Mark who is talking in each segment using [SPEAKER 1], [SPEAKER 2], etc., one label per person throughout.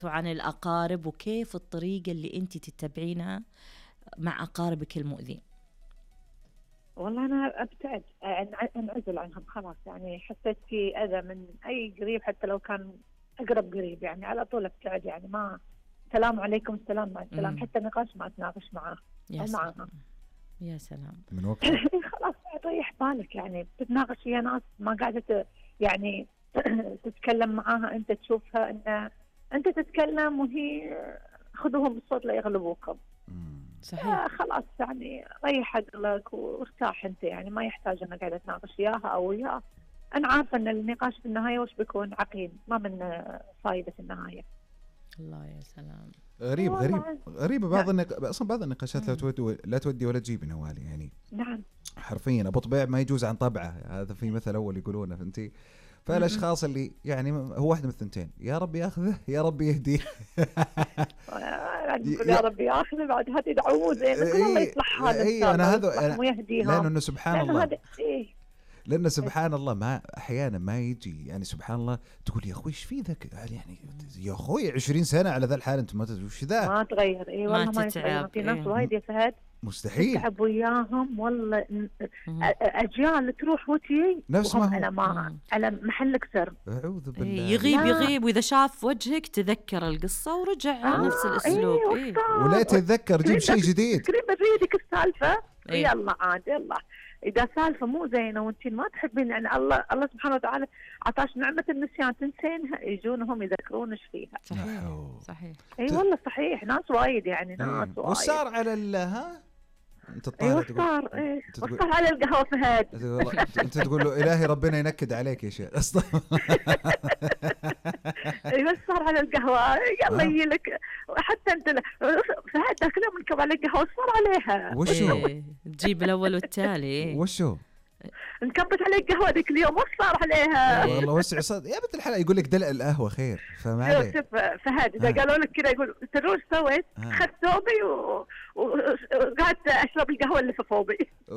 [SPEAKER 1] عن الأقارب وكيف الطريقة اللي أنت تتبعينها مع أقاربك المؤذين؟
[SPEAKER 2] والله أنا أبتعد، أنعزل عنهم خلاص. يعني حسيت في أذى من أي قريب حتى لو كان أقرب قريب، يعني على طول أبتعد. يعني ما السلام عليكم، السلام مع السلام، حتى نقاش ما أتناقش معاه أو معها.
[SPEAKER 1] يا سلام
[SPEAKER 3] من وقت
[SPEAKER 2] خلاص ريح بالك. يعني بتتناقش ويا ناس ما قاعدة يعني تتكلم معاها، أنت تشوفها أن أنت تتكلم وهي خذوهم بالصوت لا يغلبوكم.
[SPEAKER 1] صحيح.
[SPEAKER 2] خلاص يعني ريح عقلك وارتاح انت. يعني ما يحتاج انا قاعده اتناقش وياها او وياه. انا عارفه ان النقاش في النهايه وش بيكون عقيم، ما من فائده في النهايه.
[SPEAKER 1] الله يا سلام.
[SPEAKER 3] غريب اصلا بعض النقاشات لا تودي ولا تجيب نوالي يعني.
[SPEAKER 2] نعم
[SPEAKER 3] حرفيا ابو طبيع ما يجوز عن طبعه، هذا في مثل اول يقولونه فهمتي. فالاشخاص اللي يعني هو واحد من الثنتين، يا رب ياخذه يا رب يهديه.
[SPEAKER 2] يا رب ياخذه بعد هذه دعوه زين، نقول الله يصلح هذا
[SPEAKER 3] انا هذا
[SPEAKER 2] ويهديهم.
[SPEAKER 3] لانه سبحان الله لأن سبحان الله ما أحيانا ما يجي يعني سبحان الله تقول يا أخوي إيش في ذاك يعني يا أخوي 20 سنة على ذا الحال أنت ما وش ذا
[SPEAKER 2] ما تغير. إيه والله ما يتغير. في ناس وايد يا فهد
[SPEAKER 3] مستحيل
[SPEAKER 2] تتعب وياهم والله. أجيال تروح وتجي
[SPEAKER 3] نفس ما
[SPEAKER 2] على محلك سر.
[SPEAKER 3] أعوذ بالله.
[SPEAKER 1] يغيب وإذا شاف وجهك تذكر القصة ورجع نفس الأسلوب.
[SPEAKER 3] ولا تتذكر جيب شيء جديد.
[SPEAKER 2] قريب بريدك السالفة. يلا عاد يلا إذا سالفة مو زينة وانتي ما تحبين، يعني الله سبحانه وتعالى عطاش نعمة النسيان تنسينها، يجونهم يذكرونش فيها.
[SPEAKER 1] صحيح.
[SPEAKER 2] اي والله صحيح. ناس وايد يعني ناس وايد.
[SPEAKER 3] وصار على ها انت
[SPEAKER 2] وصار على القهوة فهد.
[SPEAKER 3] انت تقول له الهي ربنا ينكد عليك يا شيخ اصلا.
[SPEAKER 2] صار على القهوة يلا يجيلك حتى انت فهد ذاك اليوم نكب على القهوة صار عليها
[SPEAKER 3] وشو
[SPEAKER 1] تجيب الاول والتالي.
[SPEAKER 3] وشو
[SPEAKER 2] انكبت عليه القهوة ذيك اليوم وش صار عليها؟
[SPEAKER 3] والله وسع صد يا بنت الحلال. يقول لك دلق القهوة خير فما عليه.
[SPEAKER 2] شوف فهد إذا قالوا لك كذا يقول تدرون ايش سويت؟ أخذت ثوبي وقعدت أشرب القهوة اللي في ثوبي.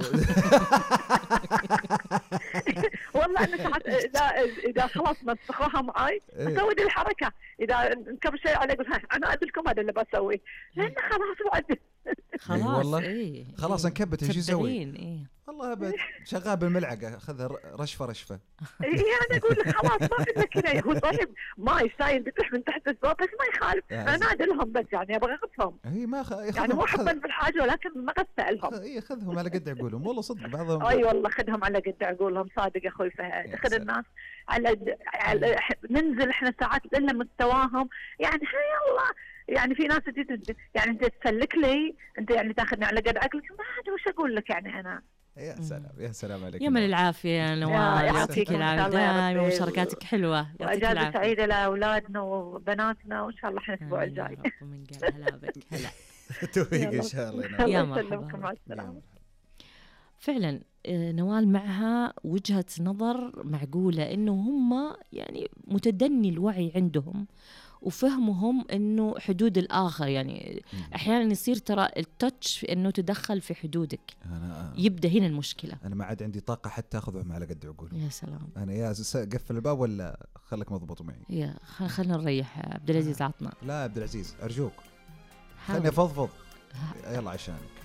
[SPEAKER 2] والله أنا ساعات إذا خلاص مسخوها معاي أسوي دي الحركة. إذا انكب شيء علي أقول أنا أدلكم هذا اللي بسويه لأن خلاص بعد
[SPEAKER 1] خلاص
[SPEAKER 3] خلاص انكبت ايش يسوي؟ والله ابد
[SPEAKER 2] إيه.
[SPEAKER 3] شغال بالملعقه اخذها رشفه.
[SPEAKER 2] يعني اقول لك خلاص ما بدنا كذا. هو طيب ماي سايل بتروح من تحت الزوط بس ما يخالف. انا ادلهم بس يعني ابغى اخذهم.
[SPEAKER 3] اي ما
[SPEAKER 2] يعني مو حبا في الحاجه ولكن ما غسلهم.
[SPEAKER 3] اي خذهم على قد عقولهم والله صدق بعضهم.
[SPEAKER 2] اي والله خذهم على قد عقولهم صادق اخوي فهد. خذ الناس على ننزل احنا ساعات الا مستواهم. يعني يلا يعني في ناس يعني انت تسلك لي انت يعني تاخذني على قد عقلك. ما ادري وش اقول لك يعني انا.
[SPEAKER 3] يا سلام يا سلام عليك.
[SPEAKER 1] يمن العافية يا نوال. يعطيك العافية دائما مشاركاتك حلوة.
[SPEAKER 2] وأجازة سعيدة لأولادنا وبناتنا وإن شاء الله إحنا الأسبوع الجاي.
[SPEAKER 1] من قال هلا بك هلا.
[SPEAKER 3] توفيق إن شاء الله.
[SPEAKER 1] يا مرحبا. مع السلامة. فعلا نوال معها وجهة نظر معقولة إنه هم يعني متدني الوعي عندهم وفهمهم إنه حدود الآخر. يعني أحيانا يصير ترى التاتش إنه تدخل في حدودك. يبدأ هنا المشكلة.
[SPEAKER 3] أنا ما عاد عندي طاقة حتى أخذهم على قد عقولهم.
[SPEAKER 1] يا سلام.
[SPEAKER 3] أنا يا قفل الباب ولا خلك مضبوط معي.
[SPEAKER 1] يا خلنا نريح عبد العزيز عطنا.
[SPEAKER 3] لا عبد العزيز أرجوك خلني أفضفض. يلا عشانك.